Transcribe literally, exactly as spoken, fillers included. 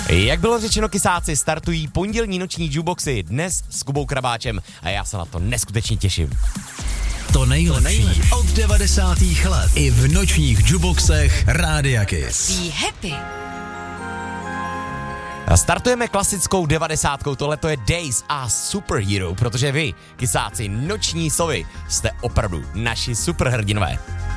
Jak bylo řečeno, kysáci, startují pondělní noční jukeboxy dnes s Kubou Krabáčem a já se na to neskutečně těším. To nejlepší od devadesátých let i v nočních jukeboxech Rádia Kiss. Be happy. Startujeme klasickou devadesátkou, tohle to je Days a Superhero, protože vy, kysáci, noční sovy, jste opravdu naši superhrdinové.